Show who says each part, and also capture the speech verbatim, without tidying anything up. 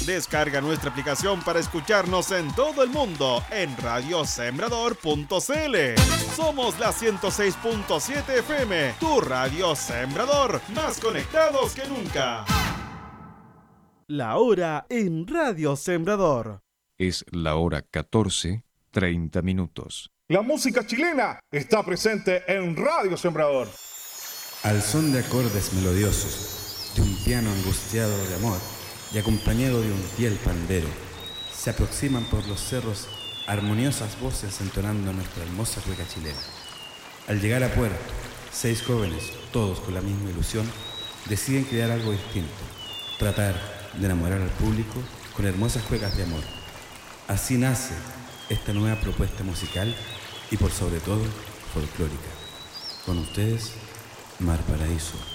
Speaker 1: Descarga nuestra aplicación para escucharnos en todo el mundo en radio sembrador punto c l. Somos la ciento seis punto siete F M, tu radio Sembrador, más conectados que nunca. La hora en Radio Sembrador.
Speaker 2: Es la hora catorce, treinta minutos.
Speaker 3: La música chilena está presente en Radio Sembrador.
Speaker 4: Al son de acordes melodiosos, de un piano angustiado de amor y acompañado de un fiel pandero, se aproximan por los cerros armoniosas voces entonando nuestra hermosa cueca chilena. Al llegar a Puerto, seis jóvenes, todos con la misma ilusión, deciden crear algo distinto, tratar de enamorar al público con hermosas cuecas de amor. Así nace esta nueva propuesta musical y por sobre todo folclórica. Con ustedes, Mar Paraíso.